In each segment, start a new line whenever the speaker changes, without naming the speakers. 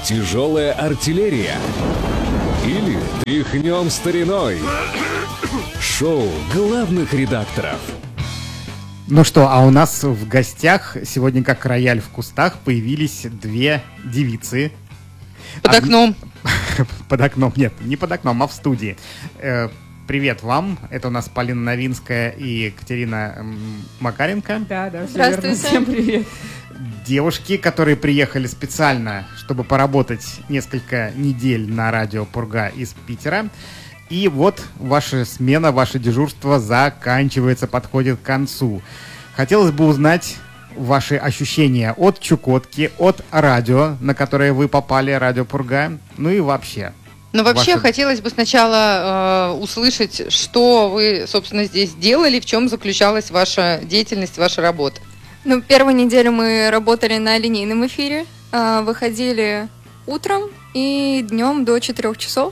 Тяжелая артиллерия? Или тряхнем стариной? Шоу главных редакторов.
Ну что, а у нас в гостях сегодня, как рояль в кустах, появились две девицы.
Под окном.
Под окном, нет, не под окном, а в студии. Привет вам, это у нас Полина Новинская и Катерина Макаренко.
Да,
Здравствуйте.
Всем привет.
Девушки, которые приехали специально, чтобы поработать несколько недель на радио Пурга из Питера. И вот ваша смена, ваше дежурство заканчивается, подходит к концу. Хотелось бы узнать ваши ощущения от Чукотки, от радио, на которое вы попали, радио Пурга, ну и вообще.
Но вообще хотелось бы сначала услышать, что вы, собственно, здесь делали, в чем заключалась ваша деятельность, ваша работа.
Ну, первую неделю мы работали на линейном эфире, выходили утром и днем до 4 часов.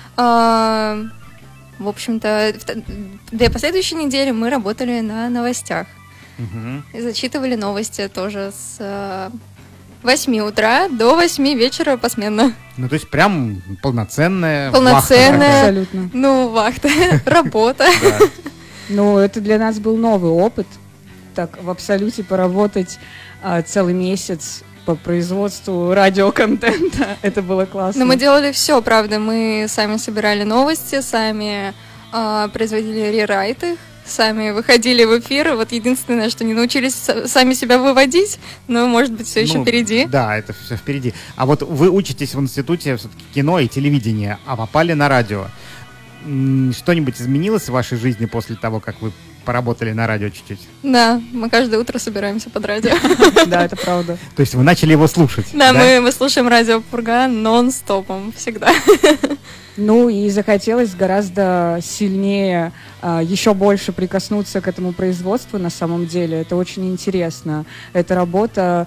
В общем-то, две последующие недели мы работали на новостях. И зачитывали новости тоже с 8 утра до 8 вечера посменно.
Ну, то есть прям полноценная
Полноценная,
вахта.
Абсолютно.
Ну, вахта, работа.
Ну, это для нас был новый опыт. Так, в Абсолюте поработать целый месяц по производству радиоконтента. Это было классно.
Но мы делали все, правда. Мы сами собирали новости, сами производили рерайты, сами выходили в эфир. Вот единственное, что не научились сами себя выводить, но, может быть, все еще впереди.
Да, это все впереди. А вот вы учитесь в институте все-таки кино и телевидения, а попали на радио. Что-нибудь изменилось в вашей жизни после того, как вы поработали на радио чуть-чуть?
Да, мы каждое утро собираемся под радио.
Да, это правда.
То есть вы начали его слушать?
Да, мы слушаем радио Пурга нон-стопом всегда.
Ну и захотелось гораздо сильнее, еще больше прикоснуться к этому производству на самом деле. Это очень интересно. Эта работа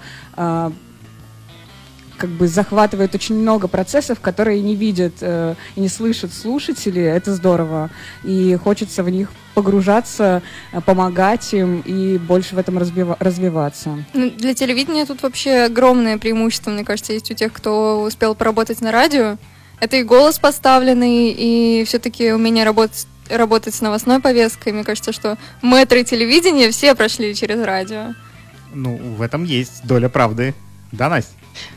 как бы захватывает очень много процессов, которые не видят и не слышат слушатели. Это здорово. И хочется в них погружаться, помогать им и больше в этом развиваться.
Для телевидения тут вообще огромное преимущество, мне кажется, есть у тех, кто успел поработать на радио. Это и голос поставленный, и все-таки умение работать с новостной повесткой. Мне кажется, что мэтры телевидения все прошли через радио.
Ну, в этом есть доля правды. Да, Настя?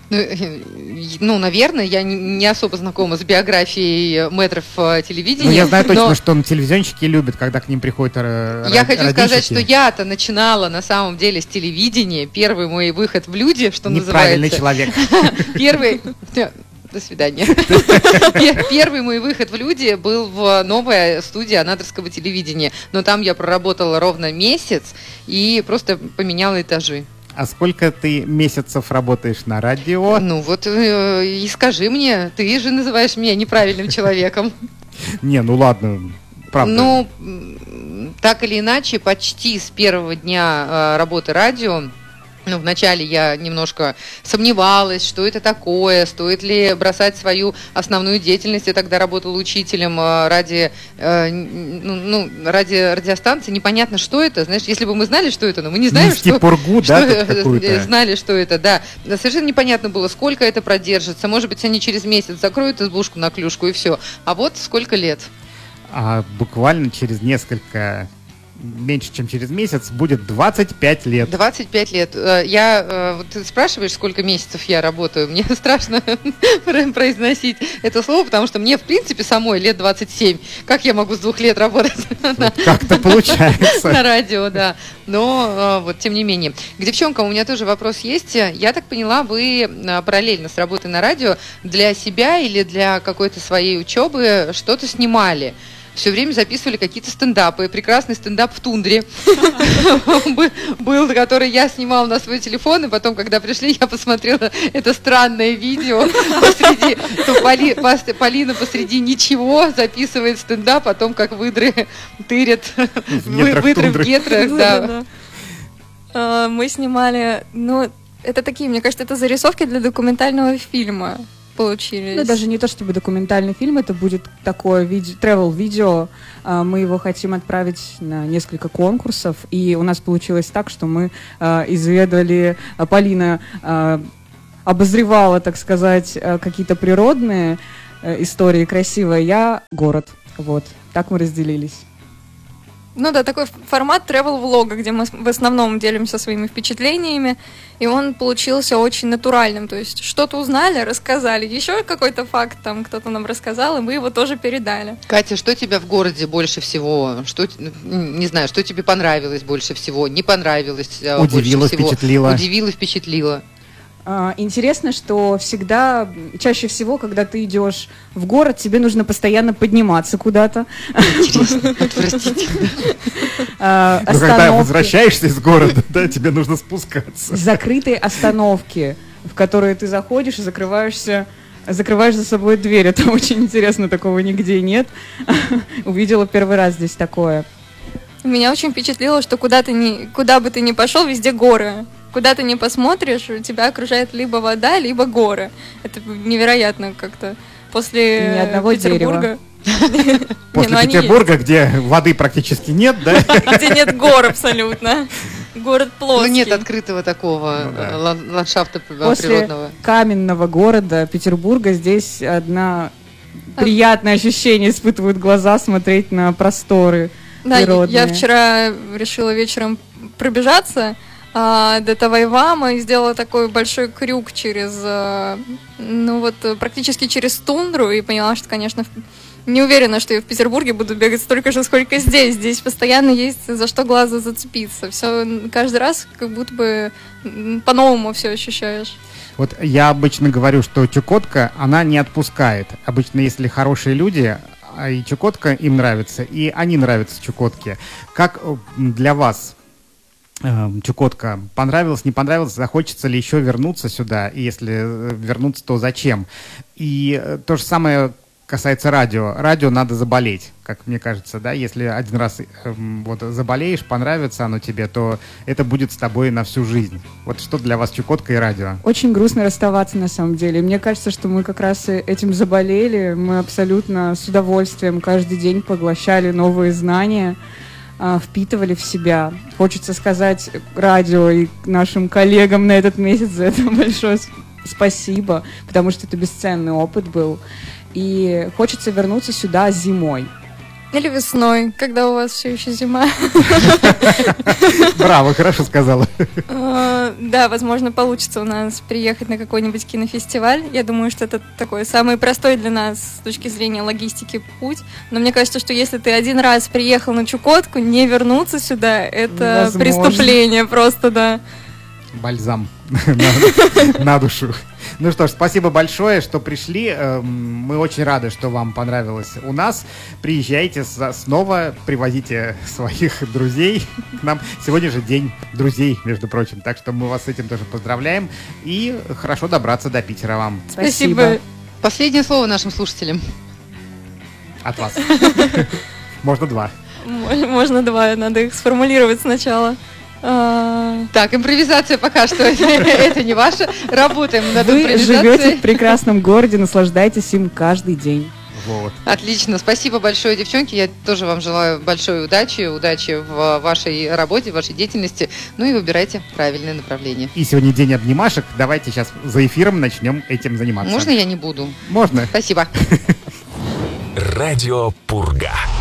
Ну, наверное, я не особо знакома с биографией мэтров телевидения.
Ну, я знаю точно, что телевизионщики любят, когда к ним приходят
Я хочу сказать, что я-то начинала на самом деле с телевидения. Первый мой выход в люди, что
неправильный
называется.
Человек.
Первый... До свидания. Первый мой выход в люди был в новой студии анадырского телевидения. Но там я проработала ровно месяц и просто поменяла этажи.
А сколько ты месяцев работаешь на радио?
Ну вот и скажи мне, ты же называешь меня неправильным человеком.
Не, ну ладно, правда.
Ну, так или иначе, почти с первого дня работы радио. Ну, вначале я немножко сомневалась, что это такое, стоит ли бросать свою основную деятельность. Я тогда работала учителем ради радиостанции. Непонятно, что это. Знаешь, если бы мы знали, что это, но мы не знаем,
что... Пургу, да,
знали, что это, да. Совершенно непонятно было, сколько это продержится. Может быть, они через месяц закроют избушку на клюшку и все. А вот сколько лет.
А буквально через меньше, чем через месяц, будет 25 лет.
25 лет. Вот ты спрашиваешь, сколько месяцев я работаю. Мне страшно произносить это слово, потому что мне, в принципе, самой лет 27. Как я могу с 2 лет работать?
Как-то получается.
На радио, да. Но, вот, тем не менее. К девчонкам у меня тоже вопрос есть. Я так поняла, вы параллельно с работой на радио для себя или для какой-то своей учебы что-то снимали. Все время записывали какие-то стендапы. Прекрасный стендап в тундре был, который я снимала на свой телефон, и потом, когда пришли, я посмотрела это странное видео. Полина посреди ничего записывает стендап о том, как выдры тырят выдры в гетрах.
Мы снимали, это такие, мне кажется, это зарисовки для документального фильма. Получились.
Ну, даже не то чтобы документальный фильм, это будет такое travel-видео. Мы его хотим отправить на несколько конкурсов, и у нас получилось так, что мы изведали, Полина обозревала, так сказать, какие-то природные истории красивые, я город. Вот, так мы разделились.
Ну да, такой формат travel-влога, где мы в основном делимся своими впечатлениями, и он получился очень натуральным, то есть что-то узнали, рассказали, еще какой-то факт там кто-то нам рассказал, и мы его тоже передали.
Катя, что тебя в городе больше всего, что, не знаю, что тебе понравилось больше всего, не понравилось
Удивило,
больше всего?
впечатлило.
Удивило, впечатлило.
Интересно, что всегда, чаще всего, когда ты идешь в город, тебе нужно постоянно подниматься куда-то.
Интересно, отвратительно.
Но когда возвращаешься из города, да, тебе нужно спускаться.
Закрытые остановки, в которые ты заходишь и закрываешь за собой дверь. Это очень интересно, такого нигде нет. Увидела первый раз здесь такое.
Меня очень впечатлило, что куда бы ты ни пошел, везде горы. Куда ты не посмотришь, тебя окружает либо вода, либо горы. Это невероятно как-то. После
Ни одного
Петербурга...
После Петербурга, где воды практически нет, да?
Где нет гор абсолютно. Город плоский.
Ну нет открытого такого ландшафта природного.
После каменного города Петербурга здесь одно приятное ощущение испытывают глаза смотреть на просторы природные.
Да, я вчера решила вечером пробежаться до Тавайвама и сделала такой большой крюк практически через тундру, и поняла, что, конечно, не уверена, что я в Петербурге буду бегать столько же, сколько здесь. Здесь постоянно есть за что глазу зацепиться. Все каждый раз как будто бы по-новому все ощущаешь.
Вот я обычно говорю, что Чукотка, она не отпускает. Обычно, если хорошие люди, и Чукотка им нравится, и они нравятся Чукотке. Как для вас Чукотка понравилась, не понравилась, захочется ли еще вернуться сюда, и если вернуться, то зачем? И то же самое касается радио. Радио надо заболеть, как мне кажется, да, если один раз заболеешь, понравится оно тебе, то это будет с тобой на всю жизнь. Вот что для вас Чукотка и радио?
Очень грустно расставаться на самом деле. Мне кажется, что мы как раз этим заболели, мы абсолютно с удовольствием каждый день поглощали новые знания, впитывали в себя. Хочется сказать радио и нашим коллегам на этот месяц за это большое спасибо, потому что это бесценный опыт был. И хочется вернуться сюда зимой.
Или весной, когда у вас все еще зима.
Браво, хорошо сказала.
Да, возможно, получится у нас приехать на какой-нибудь кинофестиваль. Я думаю, что это такой самый простой для нас с точки зрения логистики путь. Но мне кажется, что если ты один раз приехал на Чукотку, не вернуться сюда, это преступление просто, да.
Бальзам на душу. Ну что ж, спасибо большое, что пришли. Мы очень рады, что вам понравилось у нас. Приезжайте снова, привозите своих друзей к нам. Сегодня же день друзей, между прочим. Так что мы вас с этим тоже поздравляем. И хорошо добраться до Питера вам.
Спасибо.
Последнее слово нашим слушателям.
От вас. Можно два.
Можно два, надо их сформулировать сначала.
Так, импровизация пока что это не ваша. Работаем над импровизацией.
Вы живете в прекрасном городе, наслаждайтесь им каждый день.
Вот.
Отлично, спасибо большое, девчонки. Я тоже вам желаю большой удачи в вашей работе, в вашей деятельности. Ну и выбирайте правильное направление.
И сегодня день обнимашек. Давайте сейчас за эфиром начнем этим заниматься.
Можно я не буду?
Можно.
Спасибо.
Радио Пурга.